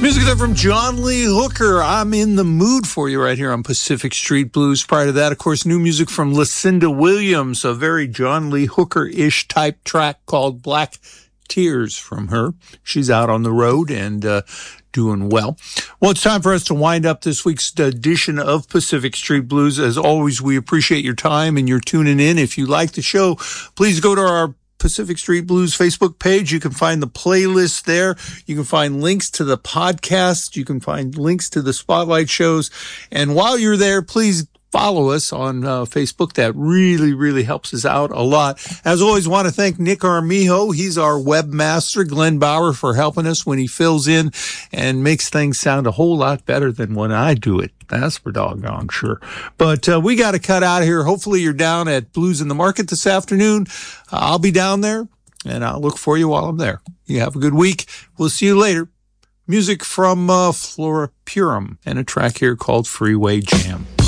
Music there from John Lee Hooker. I'm in the mood for you right here on Pacific Street Blues. Prior to that, of course, new music from Lucinda Williams, a very John Lee Hooker-ish type track called Black Tears from her. She's out on the road and doing well. Well, it's time for us to wind up this week's edition of Pacific Street Blues. As always, we appreciate your time and your tuning in. If you like the show, please go to our Pacific Street Blues Facebook page. You can find the playlist there. You can find links to the podcast. You can find links to the spotlight shows. And while you're there, please follow us on Facebook. That really, really helps us out a lot. As always, want to thank Nick Armijo. He's our webmaster. Glenn Bauer for helping us when he fills in and makes things sound a whole lot better than when I do it. That's for doggone sure. But we got to cut out of here. Hopefully you're down at Blues in the Market this afternoon. I'll be down there, and I'll look for you while I'm there. You have a good week. We'll see you later. Music from Flora Purim and a track here called Freeway Jam.